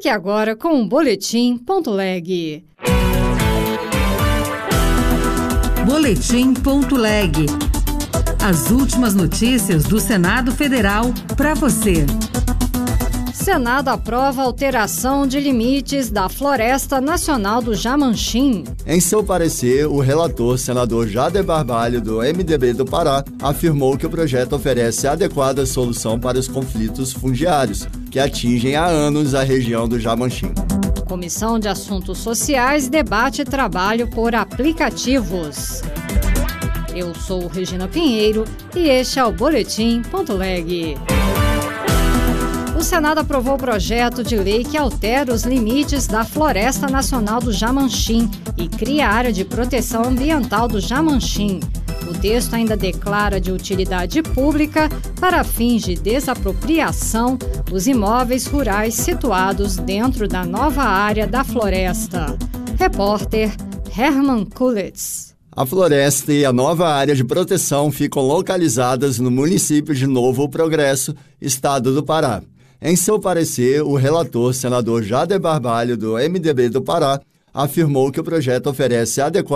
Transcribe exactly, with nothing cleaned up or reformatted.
Fique agora com o Boletim Ponto Leg. Boletim Ponto Leg. As últimas notícias do Senado Federal para você. Senado aprova alteração de limites da Floresta Nacional do Jamanchim. Em seu parecer, o relator, senador Jader Barbalho, do M D B do Pará, afirmou que o projeto oferece adequada solução para os conflitos fundiários, que atingem há anos a região do Jamanchim. Comissão de Assuntos Sociais debate trabalho por aplicativos. Eu sou Regina Pinheiro e este é o Boletim Ponto Leg. O Senado aprovou o projeto de lei que altera os limites da Floresta Nacional do Jamanchim e cria a área de proteção ambiental do Jamanchim. O texto ainda declara de utilidade pública, para fins de desapropriação, os imóveis rurais situados dentro da nova área da floresta. Repórter Herman Kulitz. A floresta e a nova área de proteção ficam localizadas no município de Novo Progresso, estado do Pará. Em seu parecer, o relator, senador Jader Barbalho, do M D B do Pará, afirmou que o projeto oferece adequada